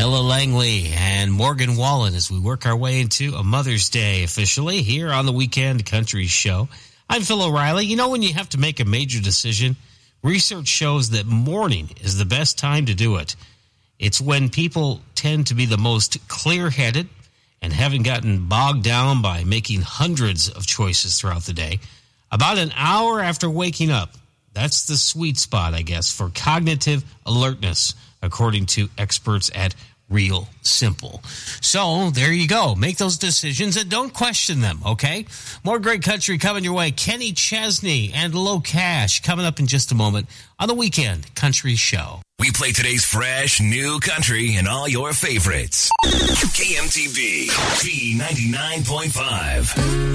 Ella Langley and Morgan Wallen as we work our way into a Mother's Day officially here on the Weekend Country Show. I'm Phil O'Reilly. You know, when you have to make a major decision, research shows that morning is the best time to do it. It's when people tend to be the most clear-headed and haven't gotten bogged down by making hundreds of choices throughout the day. About an hour after waking up, that's the sweet spot, I guess, for cognitive alertness, according to experts at Real Simple. So there you go. Make those decisions and don't question them, okay? More great country coming your way. Kenny Chesney and Low Cash coming up in just a moment on the Weekend Country Show. We play today's fresh, new country and all your favorites. KMTV, B99.5.